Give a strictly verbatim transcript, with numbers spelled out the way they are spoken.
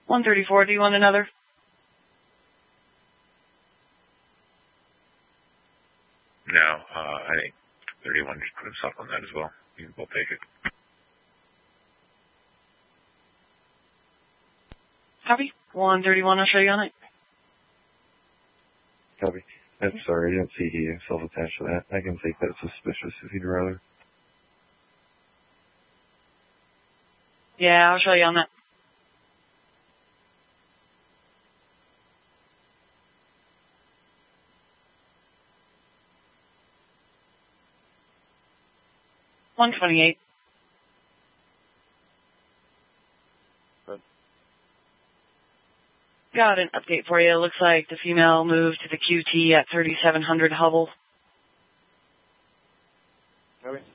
one thirty-four, do you want another? No, uh, I think thirty-one just put a stop on that as well. You can both take it. Copy. one thirty-one, I'll show you on it. Copy. I'm sorry, I didn't see he self-attached to that. I can take that suspicious if you'd rather. Yeah, I'll show you on that. one twenty-eight. Good. Got an update for you. Looks like the female moved to the Q T at thirty-seven hundred Hubble. Okay.